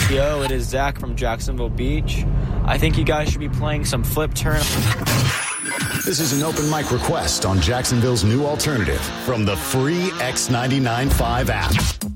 Yo, it is Zach from Jacksonville Beach. I think you guys should be playing some Flip Turn. This is an open mic request on Jacksonville's new alternative from the free X99.5 app.